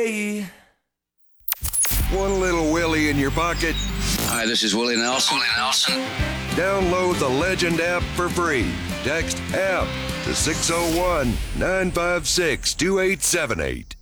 Hey. One little Willie in your pocket? Hi, this is Willie Nelson. Download the Legend app for free. Text APP to 601-956-2878.